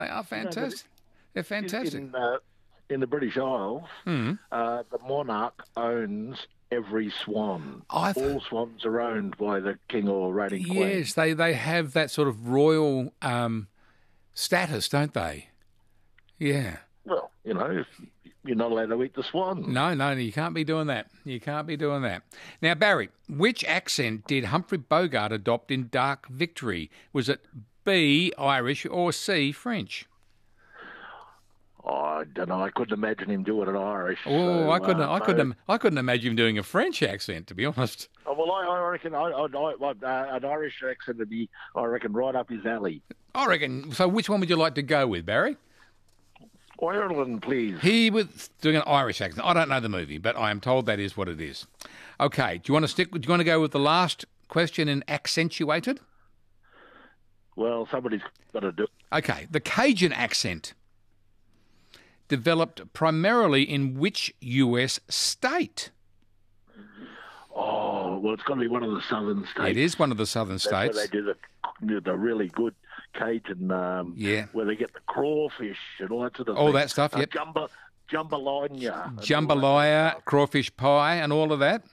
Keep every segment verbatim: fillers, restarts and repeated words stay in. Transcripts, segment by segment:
They are No, but fantastic. They're in fantastic. in, uh, in the British Isles, Hmm. uh, the monarch owns every swan. I've All swans are owned by the king or reigning queen. Yes, they, they have that sort of royal um, status, don't they? Yeah. Well, you know, if you're not allowed to eat the swan. No, no, you can't be doing that. You can't be doing that. Now, Barry, which accent did Humphrey Bogart adopt in Dark Victory? Was it B, Irish, or C, French? Oh, I don't know. I couldn't imagine him doing it Irish. Oh, so, I couldn't. uh, I no. couldn't. I couldn't imagine him doing a French accent, to be honest. Oh, well, I, I reckon I, I, I, uh, an Irish accent would be, I reckon, right up his alley. I reckon. So, which one would you like to go with, Barry? Ireland, please. He was doing an Irish accent. I don't know the movie, but I am told that is what it is. Okay. Do you want to stick? Do you want to go with the last question in accentuated? Well, somebody's got to do it. Okay. The Cajun accent developed primarily in which U S state? Oh, well, it's got to be one of the southern states. It is one of the southern That's states. where they do the, the really good Cajun, um, Yeah. where they get the crawfish and all that sort of All thing. that stuff, Uh, yep. Jumba, jambalaya. and all that Jambalaya, crawfish pie, and all of that.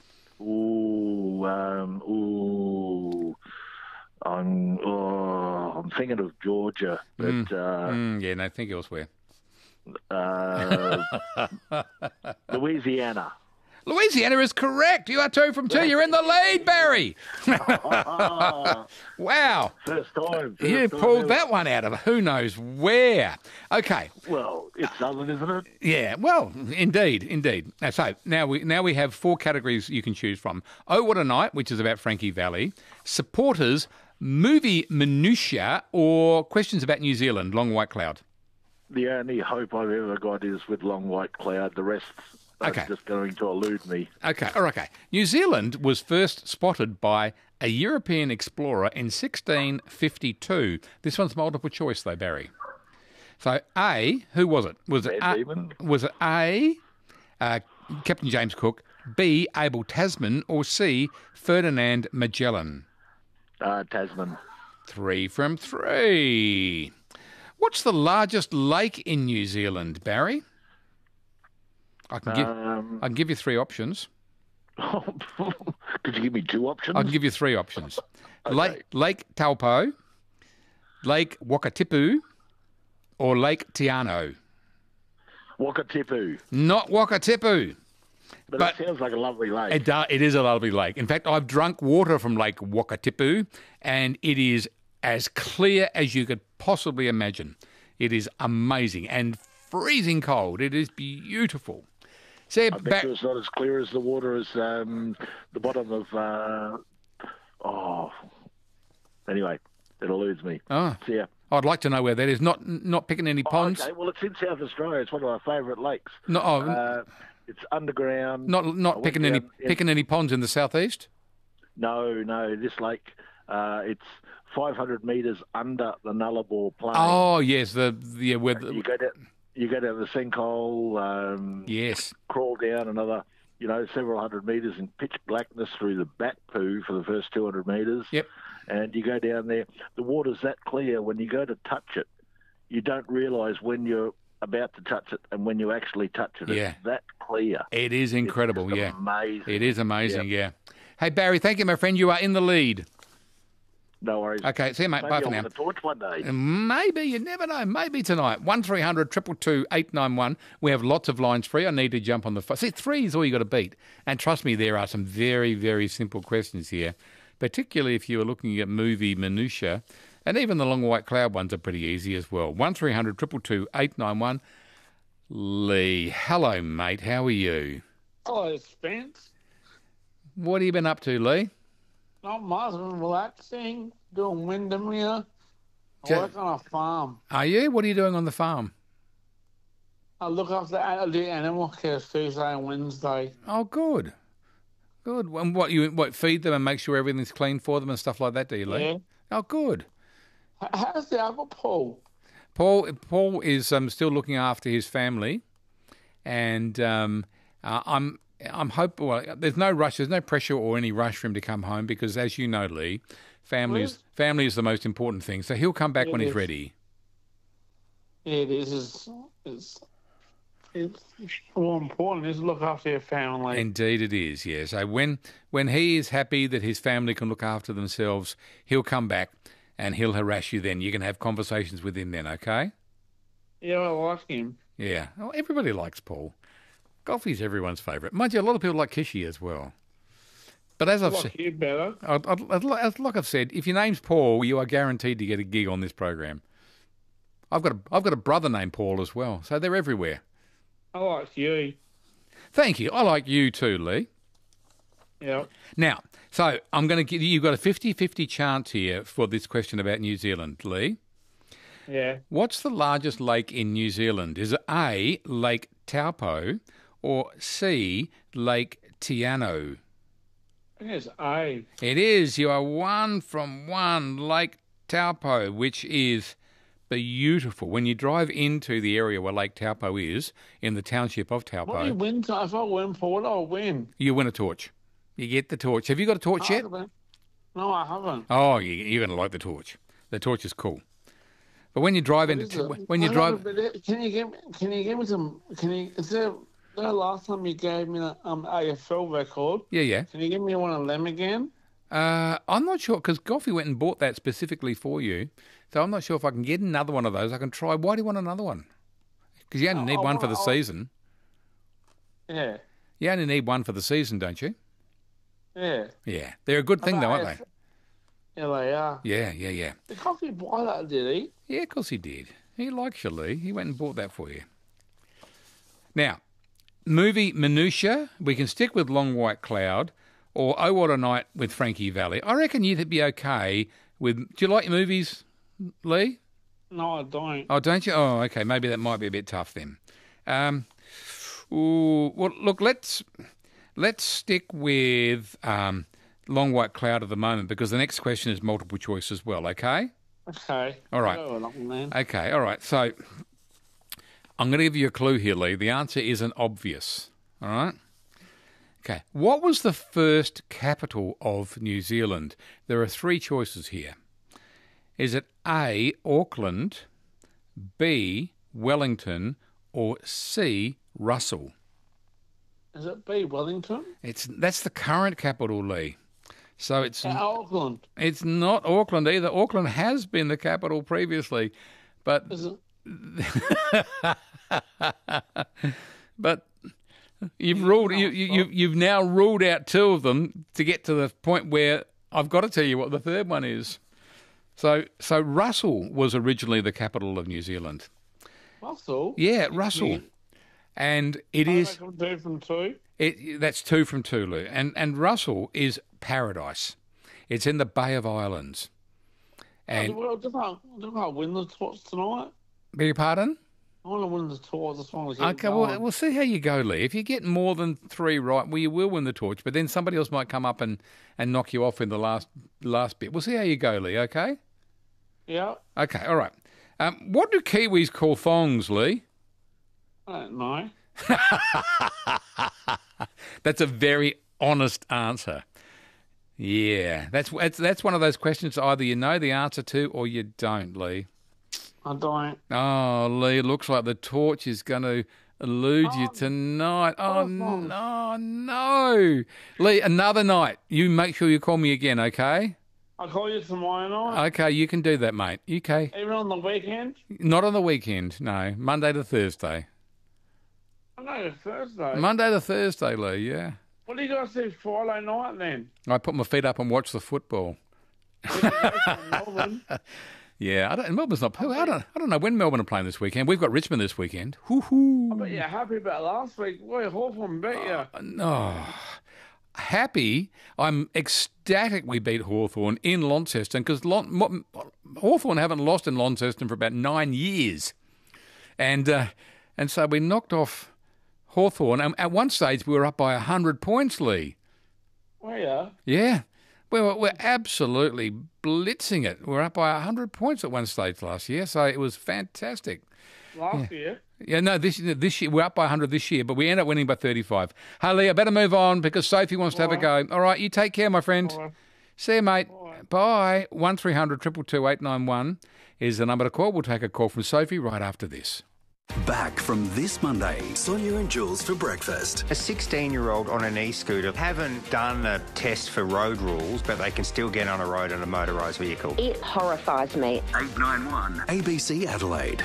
Ooh, um, ooh. I'm, oh, I'm thinking of Georgia, but uh, Mm, yeah, no, think elsewhere. uh, Louisiana. Louisiana is correct. You are two from two. You're in the lead, Barry. Ah, Wow. first time. First You time pulled ever. that one out of who knows where. Okay. Well, it's southern, isn't it? Yeah, well, indeed, indeed. Now, So now we now we have four categories you can choose from. Oh, What a Night, which is about Frankie Valli. Supporters, movie minutia, or questions about New Zealand, Long White Cloud. The only hope I've ever got is with Long White Cloud. The rest are Okay. just going to elude me. Okay, all right, okay. New Zealand was first spotted by a European explorer in sixteen fifty-two. This one's multiple choice, though, Barry. So, A, who was it? Was it Van A, Diemen? was it A, uh, Captain James Cook, B, Abel Tasman, or C, Ferdinand Magellan? Uh, Tasman. Three from three. What's the largest lake in New Zealand, Barry? I can give, Um, I can give you three options. could you give me two options? I can give you three options. Lake, Lake Taupo, Lake Wakatipu, or Lake Tiano. Wakatipu. Not Wakatipu. But, But- it sounds like a lovely lake. It, do, it is a lovely lake. In fact, I've drunk water from Lake Wakatipu, and it is as clear as you could possibly imagine. It is amazing and freezing cold. It is beautiful. See, I bet back, you it's not as clear as the water as um, the bottom of. Uh, oh, anyway, it eludes me. oh, See ya. I'd like to know where that is. Not not picking any ponds. Oh, okay, well, it's in South Australia. It's one of our favourite lakes. No, oh, Uh, it's underground. not I not went picking any down in- picking any ponds in the southeast. No, no. This lake, uh, it's five hundred metres under the Nullarbor Plain. Oh yes, the the where the, You go down, you go down the sinkhole, um, yes. crawl down another, you know, several hundred metres in pitch blackness through the bat poo for the first two hundred metres. Yep. And you go down there. The water's that clear. When you go to touch it, you don't realise when you're about to touch it and when you actually touch it. Yeah. It's that clear. It is incredible. It's Yeah, amazing. it is amazing. Yeah. Hey Barry, thank you, my friend. You are in the lead. No worries. Okay, see you, mate. Maybe Bye I'll for win now. a torch one day. Maybe, you never know. Maybe tonight. one three hundred two two two eight nine one. We have lots of lines free. I need to jump on the phone. See, three is all you got to beat. And trust me, there are some very, very simple questions here, particularly if you are looking at movie minutiae. And even the Long White Cloud ones are pretty easy as well. one three hundred two two two eight nine one. Lee, hello, mate. How are you? Hello, Spence. What have you been up to, Lee? Not much. I'm relaxing, doing Windermere. I Ja- work on a farm. Are you? What are you doing on the farm? I look after I do animal care Tuesday and Wednesday. Oh, good. Good. And what, you what feed them and make sure everything's clean for them and stuff like that, do you, Lee? Yeah. Oh, good. H- How's the other Paul? Paul Paul is um, still looking after his family, and um, uh, I'm I'm hoping. Well, there's no rush, there's no pressure or any rush for him to come home because, as you know, Lee, family is Yes. family is the most important thing. So he'll come back when he's Yes. ready. Yeah, it is. It's, it's, it's more important is to look after your family. Indeed it is, yeah. So when, when he is happy that his family can look after themselves, he'll come back and he'll harass you then. You can have conversations with him then, okay? Yeah, I like him. Yeah. Well, everybody likes Paul. Golfy's everyone's favourite. Mind you, a lot of people like Kishy as well. But as I I've like said, you better. I, I, as like I've said, if your name's Paul, you are guaranteed to get a gig on this program. I've got a, I've got a brother named Paul as well, so they're everywhere. I like you. Thank you. I like you too, Lee. Yeah. Now, so I'm going to give you, you've got a fifty-fifty chance here for this question about New Zealand, Lee. Yeah. What's the largest lake in New Zealand? Is it A, Lake Taupo, or C, Lake Tiano? I think it's A. It is. You are one from one, Lake Taupo, which is beautiful. When you drive into the area where Lake Taupo is, in the township of What do you Taupo, win? To, if I win, Paul, what do I win? you win a torch. You get the torch. Have you got a torch I yet? haven't. No, I haven't. Oh, you, you're going to like the torch. The torch is cool. But when you drive What into, is t- it? when you I drive, know, but Can you give me? Can you give me some? Can you? Is there? The last time you gave me the um A F L record. yeah, yeah. Can you give me one of them again? Uh, I'm not sure because Goffy went and bought that specifically for you, so I'm not sure if I can get another one of those. I can try. Why do you want another one? Because you only need Oh, one for the oh. season. Yeah. You only need one for the season, don't you? Yeah. Yeah, they're a good thing though, aren't they? Yeah, they are. Yeah, yeah, yeah. The coffee buy that, did he? Yeah, of course he did. He likes you, Lee. He went and bought that for you. Now, movie Minutia, we can stick with Long White Cloud or Oh What a Night with Frankie Valli. I reckon you'd be okay with... Do you like movies, Lee? No, I don't. Oh, don't you? Oh, okay. Maybe that might be a bit tough then. Um, ooh, well, look, let's let's stick with um, Long White Cloud at the moment because the next question is multiple choice as well, okay? Okay. All right. Go along, then. Okay, all right. So I'm going to give you a clue here, Lee. The answer isn't obvious, all right? Okay. What was the first capital of New Zealand? There are three choices here. Is it A, Auckland, B, Wellington, or C, Russell? Is it B, Wellington? It's that's the current capital, Lee. So it's Yeah, Auckland. it's not Auckland either. Auckland has been the capital previously, but Is it? but you've ruled you, you you- you've now ruled out two of them to get to the point where I've got to tell you what the third one is. So so Russell was originally the capital of New Zealand. Russell? Yeah, Russell. And it I is reckon two from two. it that's two from Tulu. And and Russell is paradise. It's in the Bay of Islands. And Well, did I, did I win the torch tonight? beg your pardon? I want to win the torch. I just want to get Okay, it well, going. we'll see how you go, Lee. If you get more than three right, well, you will win the torch, but then somebody else might come up and, and knock you off in the last last bit. We'll see how you go, Lee, okay? Yeah, Okay, all right. Um, what do Kiwis call thongs, Lee? I don't know. That's a very honest answer. Yeah, that's, that's that's one of those questions either you know the answer to or you don't, Lee. I don't. Oh, Lee, it looks like the torch is going to elude you Oh, tonight. Oh, oh, no, no. Lee, another night. You make sure you call me again, okay? I'll call you tomorrow night. Okay, you can do that, mate. Okay. Even on the weekend. Not on the weekend, no. Monday to Thursday. I know, Thursday. Monday to Thursday, Lee, yeah. What do you guys do Friday night then? I put my feet up and watch the football. When you go from Melbourne? Yeah, I don't, Melbourne's not... I don't, I don't know when Melbourne are playing this weekend. We've got Richmond this weekend. Hoo-hoo. I bet you're happy about last week. Boy, Hawthorn bet you. No. Happy, I'm ecstatic we beat Hawthorn in Launceston because Lon- Hawthorn haven't lost in Launceston for about nine years. And uh, and so we knocked off Hawthorn. And at one stage, we were up by one hundred points, Lee. Were you? Yeah. We were, we're absolutely blitzing it. We were up by one hundred points at one stage last year, so it was fantastic. Last year? Yeah, no, this this year we're up by one hundred this year, but we end up winning by thirty-five. Hey, Lee, I better move on because Sophie wants to have a go. All right, you take care, my friend. All right. See you, mate. All right. Bye. One three hundred two two two eight nine one is the number to call. We'll take a call from Sophie right after this. Back from this Monday, Sonia and Jules for breakfast. A sixteen-year-old on an e-scooter haven't done a test for road rules, but they can still get on a road in a motorised vehicle. It horrifies me. eight nine one A B C Adelaide.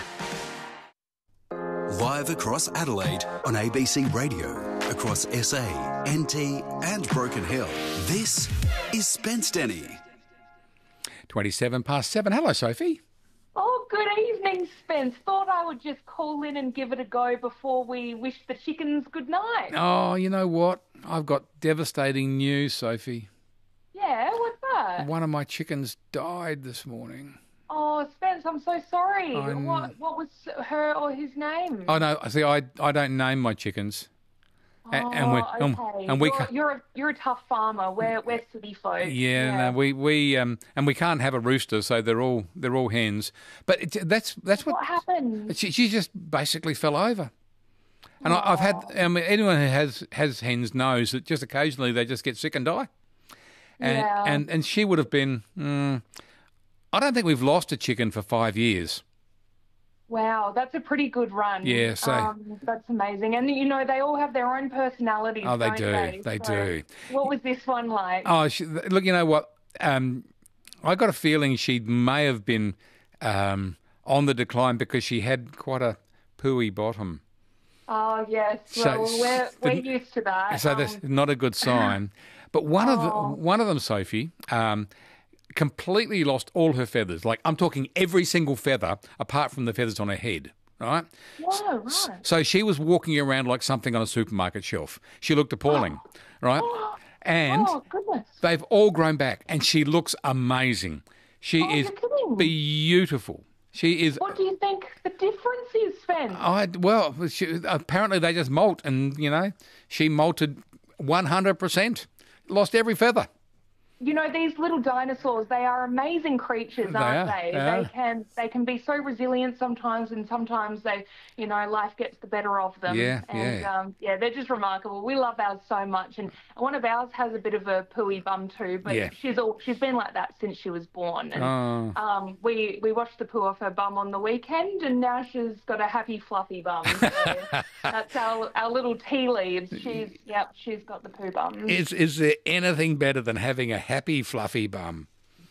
Live across Adelaide on A B C Radio, across S A, N T and Broken Hill. This is Spence Denny. twenty-seven past seven. Hello, Sophie. Oh, good evening, Spence. Thought I would just call in and give it a go before we wish the chickens good night. Oh, you know what? I've got devastating news, Sophie. Yeah, what's that? One of my chickens died this morning. Oh, Spence, I'm so sorry. I'm- What what was her or his name? Oh, no, see, I, I don't name my chickens. A- oh, and we- okay. and- and we you're, can't- you're, a, you're a tough farmer. We're, we're city folk. Yeah, no, we we um and we can't have a rooster, so they're all they're all hens. But it, that's that's what, What happened? she she just basically fell over. And I, I've had I mean, anyone who has has hens knows that just occasionally they just get sick and die. And Yeah. and and she would have been. Mm, I don't think we've lost a chicken for five years. Wow, that's a pretty good run. Yeah, so- um, that's amazing. And you know, they all have their own personalities. Oh, they don't do. They, They So do. What was this one like? Oh, she, look, you know what? Um, I got a feeling she may have been um, on the decline because she had quite a pooey bottom. Oh, yes. So- Well, we're, we're the- used to that. So Um, that's not a good sign. But one of the, Oh. one of them, Sophie, um, completely lost all her feathers. Like I'm talking every single feather apart from the feathers on her head. Right? Whoa, right. So she was walking around like something on a supermarket shelf. She looked appalling, right? And Oh, goodness. they've all grown back, and she looks amazing. She Oh, is you're kidding. beautiful. She is. What do you think the difference is, Spence? I well, she, apparently they just molt, and you know, she molted one hundred percent. Lost every feather. You know, these little dinosaurs, they are amazing creatures, They aren't are, they? they are. They can they can be so resilient sometimes, and sometimes they, you know, life gets the better of them. Yeah, and, yeah. Um, yeah, they're just remarkable. We love ours so much, and one of ours has a bit of a pooey bum too, but Yeah. she's all she's been like that since she was born. And Oh. um, we we washed the poo off her bum on the weekend, and now she's got a happy fluffy bum. So that's our our little tea leaves. She's yep, she's got the poo bum. Is is there anything better than having a happy, fluffy bum?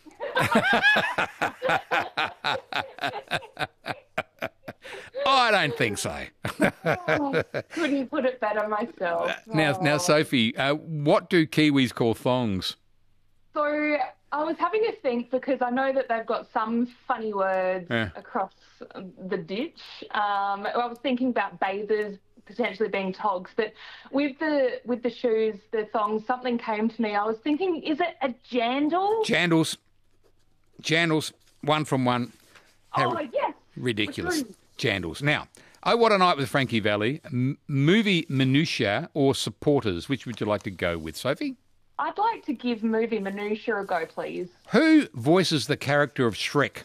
I don't think so. Oh, couldn't put it better myself. Now, now, Oh. Sophie, uh, what do Kiwis call thongs? So I was having a think because I know that they've got some funny words Yeah. across the ditch. Um, I was thinking about bathers potentially being togs, but with the with the shoes, the thongs, something came to me. I was thinking, is it a jandal? Jandals. Jandals. One from one. How oh yes, ridiculous. True. Jandals. Now, Oh, What a Night with Frankie Valli, M- movie minutia or supporters? Which would you like to go with, Sophie? I'd like to give movie minutia a go, please. Who voices the character of Shrek?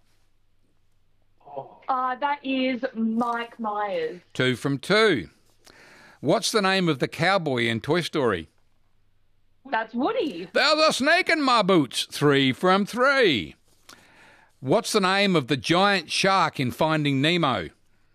Uh, that is Mike Myers. Two from two. What's the name of the cowboy in Toy Story? That's Woody. There's a snake in my boots. Three from three. What's the name of the giant shark in Finding Nemo?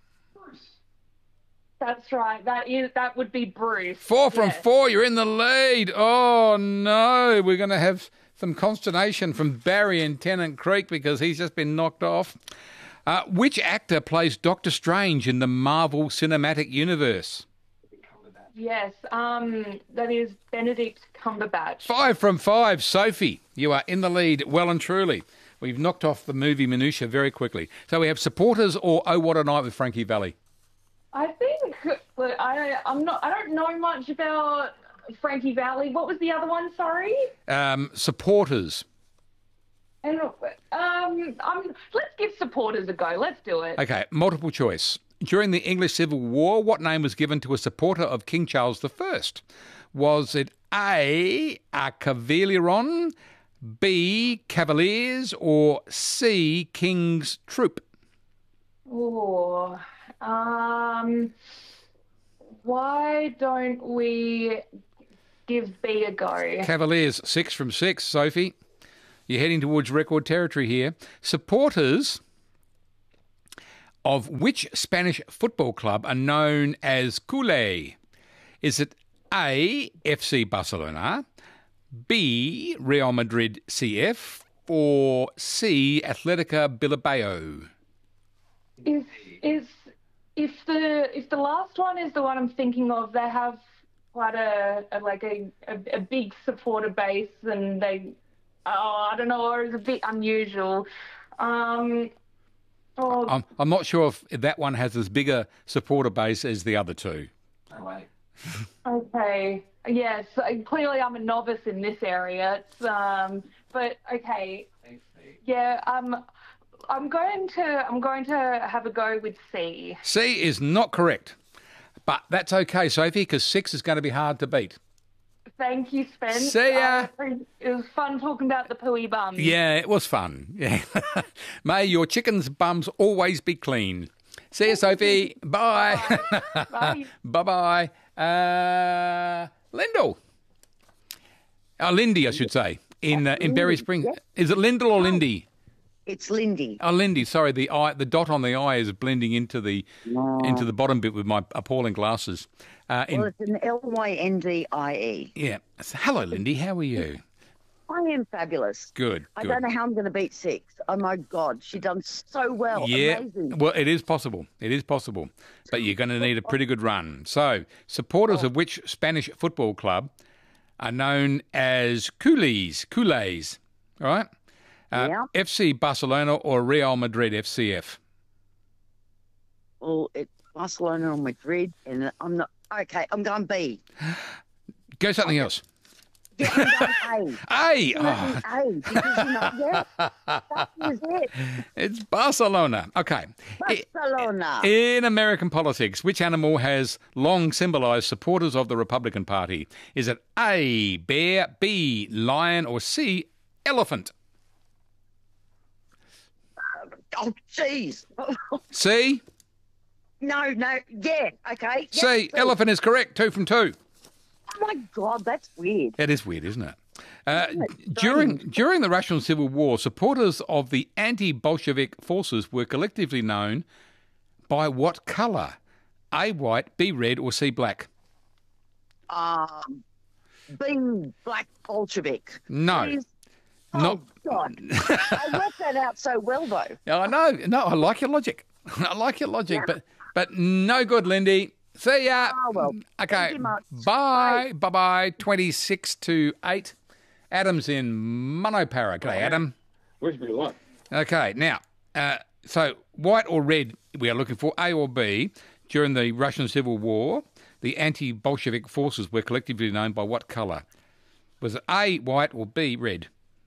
That's right. That is that would be Bruce. Four from Yes. four. You're in the lead. Oh, no. We're going to have some consternation from Barry in Tennant Creek because he's just been knocked off. Uh, which actor plays Doctor Strange in the Marvel Cinematic Universe? Yes, um, that is Benedict Cumberbatch. Five from five. Sophie, you are in the lead well and truly. We've knocked off the movie minutia very quickly. So we have supporters or Oh, What a Night with Frankie Valli. I think look, I I'm not I don't know much about Frankie Valli. What was the other one? Sorry. Um, supporters. And um, I'm let's give supporters a go. Let's do it. Okay, multiple choice. During the English Civil War, what name was given to a supporter of King Charles the First? Was it A, a Cavaliron, B, Cavaliers, or C, King's Troop? Oh, um, why don't we give B a go? Cavaliers, six from six. Sophie, you're heading towards record territory here. Supporters of which Spanish football club are known as Culé? Is it A, F C Barcelona, B, Real Madrid C F, or C, Athletica Bilbao? Is is if the if the last one is the one I'm thinking of, they have quite a, a like a, a a big supporter base, and they oh I don't know, or it's a bit unusual. Um, oh, I'm, I'm not sure if that one has as big a supporter base as the other two. Okay. Yes. Clearly, I'm a novice in this area. It's, um, but okay. Yeah. Um, I'm going to. I'm going to have a go with C. C is not correct, but that's okay, Sophie, because six is going to be hard to beat. Thank you, Spence. See ya. Uh, it was fun talking about the pooey bums. Yeah, it was fun. Yeah. May your chickens' bums always be clean. See you, Sophie. Bye. Bye. Bye-bye. Uh, Lindell. Oh, Lindy, I should say, in uh, in Berry Springs. Is it Lindell or Lindy? It's Lindy. Oh, Lindy. Sorry, the eye, the dot on the eye is blending into the No. into the bottom bit with my appalling glasses. Uh, in, Well, it's an L Y N D I E. yeah. So, hello, Lindy. How are you? I am fabulous. Good. I good. don't know how I'm going to beat six. Oh, my God. She done so well. Yeah, Amazing. well, it is possible. It is possible. But you're going to need a pretty good run. So, supporters of which Spanish football club are known as Culés? Culés, all right? Uh, Yeah. F C Barcelona or Real Madrid F C F? Well, it's Barcelona or Madrid, and I'm not. Okay, I'm going B. Go something else. Yeah, I'm going A. A. I'm Oh, going A because, you know, yeah, that was it. it's Barcelona. Okay. I- Barcelona. In American politics, which animal has long symbolised supporters of the Republican Party? Is it A, bear, B, lion, or C, elephant? Oh, jeez. C? No, no, yeah, okay. C, Yes, B. elephant is correct. Two from two. Oh, my God, that's weird. That is weird, isn't it? Uh, during during the Russian Civil War, supporters of the anti-Bolshevik forces were collectively known by what colour? A, white, B, red, or C, black? Um, being black Bolshevik. No. Please. Not- Oh, God. I worked that out so well, though. I know. No, I like your logic. I like your logic, but but no good, Lindy. See ya. Oh, well. Okay. Thank you much. Bye. Bye bye. twenty-six to eight. Adam's in Monopara. G'day, Adam. Wish me luck. Okay. Now, uh, so white or red we are looking for, A or B. During the Russian Civil War, the anti-Bolshevik forces were collectively known by what colour? Was it A, white, or B, red?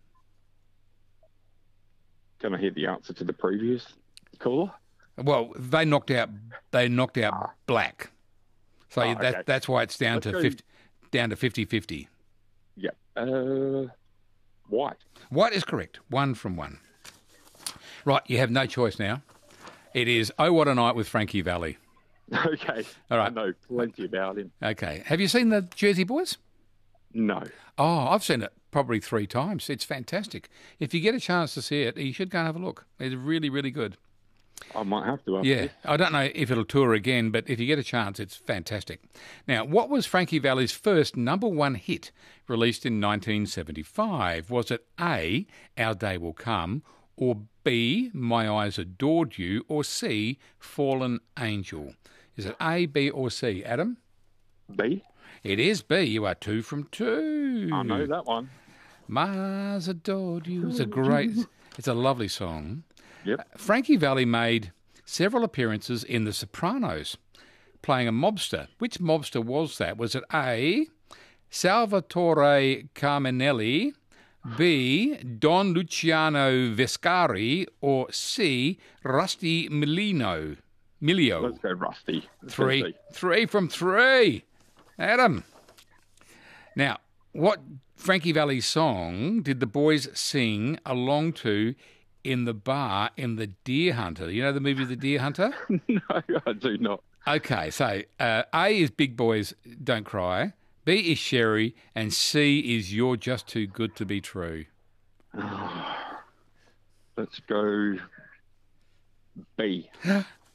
Can I hear the answer to the previous caller? Well, they knocked out they knocked out black. So Oh, that okay. that's why it's down Let's to go- fifty, down to fifty-fifty. Yeah. Uh, white. White is correct. One from one. Right, you have no choice now. It is Oh What a Night with Frankie Valli. Okay. All right. I know plenty about him. Okay. Have you seen the Jersey Boys? No. Oh, I've seen it probably three times. It's fantastic. If you get a chance to see it, you should go and have a look. It's really, really good. I might have to. after Yeah, this. I don't know if it'll tour again, but if you get a chance, it's fantastic. Now, what was Frankie Valli's first number one hit released in nineteen seventy-five? Was it A, Our Day Will Come, or B, My Eyes Adored You, or C, Fallen Angel? Is it A, B, or C, Adam? B. It is B. You are two from two. I know that one. My Eyes Adored You. It's a great, it's a lovely song. Yep. Frankie Valli made several appearances in The Sopranos, playing a mobster. Which mobster was that? Was it A, Salvatore Carminelli, B, Don Luciano Vescari, or C, Rusty Milino? Milio. Let's go Rusty. Let's go Three. C. Three from three. Adam. Now, what Frankie Valli's song did the boys sing along to in the bar in The Deer Hunter? You know the movie The Deer Hunter? No, I do not. Okay, so uh, A is Big Boys Don't Cry, B is Sherry, and C is You're Just Too Good to Be True. Let's go B.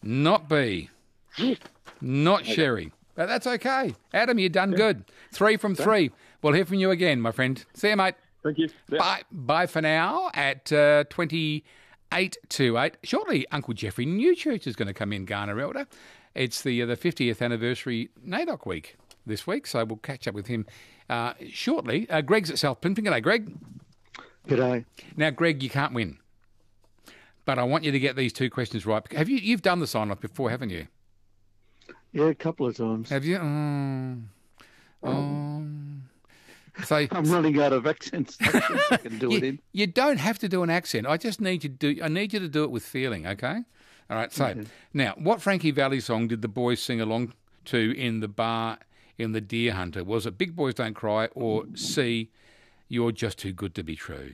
Not B. Not Sherry. But that's okay. Adam, you've done good. Three from three. We'll hear from you again, my friend. See you, mate. Thank you. Yeah. Bye. Bye for now at uh, twenty-eight to eight. Shortly, Uncle Jeffrey Newchurch is going to come in, Garner Elder. It's the uh, the fiftieth anniversary NAIDOC week this week, so we'll catch up with him uh, shortly. Uh, Greg's at South Plympton. G'day, Greg. G'day. Now, Greg, you can't win, but I want you to get these two questions right. Have you? You've done the sign-off before, haven't you? Yeah, a couple of times. Have you? Oh. oh. So, I'm running out of accents. I can do you, it in. You don't have to do an accent. I just need you to do. I need you to do it with feeling. Okay. All right. So Okay. now, what Frankie Valli song did the boys sing along to in the bar in The Deer Hunter? Was it "Big Boys Don't Cry" or C, "You're Just Too Good to Be True"?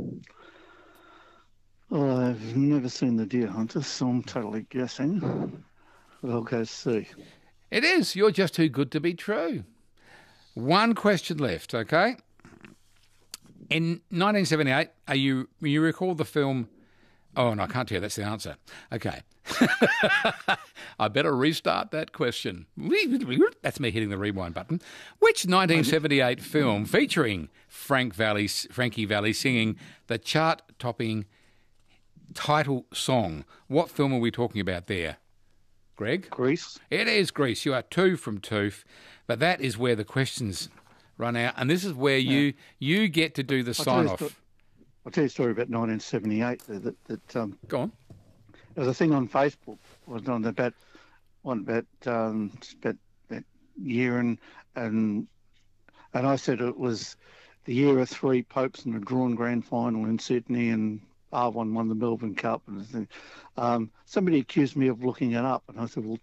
Well, I've never seen The Deer Hunter, so I'm totally guessing. But I'll go C. It is. You're just too good to be true. One question left, okay? In nineteen seventy-eight, are you you recall the film... Oh, no, I can't tell you. That's the answer. Okay. I better restart that question. That's me hitting the rewind button. Which nineteen seventy-eight film featuring Frank Valli, Frankie Valli singing the chart-topping title song? What film are we talking about there? Greg? Grease. It is Grease. You are two from two, but that is where the questions run out, and this is where you you get to do the I'll tell you a sign-off. sto- I'll tell you a story about nineteen seventy-eight. That, that, that um, Go on. there was a thing on Facebook was on about on about um, about that year, and and and I said it was the year of three popes and a drawn grand final in Sydney, and R one won the Melbourne Cup, and the thing. Um, somebody accused me of looking it up, and I said, well,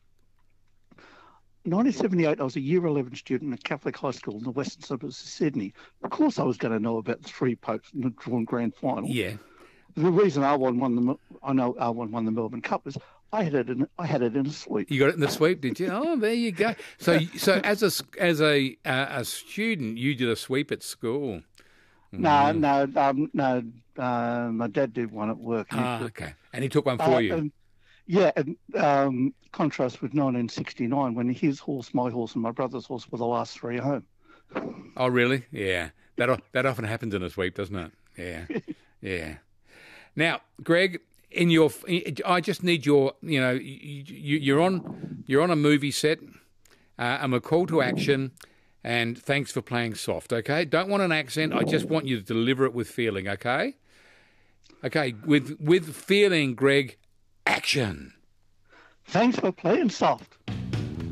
nineteen seventy-eight, I was a year eleven student at Catholic High School in the western suburbs of Sydney. Of course I was going to know about the three popes and the drawn grand final. Yeah. The reason R one won the, I know R one won the Melbourne Cup is I had it in, I had it in a sweep. You got it in the sweep, did you? Oh, there you go. So, so as a as a uh, a student, you did a sweep at school. No, no, um, no. Uh, my dad did one at work. and he Ah, took- okay. And he took one for Uh, you. and- yeah, and um, contrast with nineteen sixty-nine, when his horse, my horse, and my brother's horse were the last three home. Oh, really? Yeah. That o- that often happens in a sweep, doesn't it? Yeah. Yeah. Now, Greg, in your, I just need your, you know, you, you, you're on, you're on a movie set. Uh, I'm a call to action, and thanks for playing soft. Okay, don't want an accent. I just want you to deliver it with feeling. Okay. Okay, with with feeling, Greg. Action. Thanks for playing soft.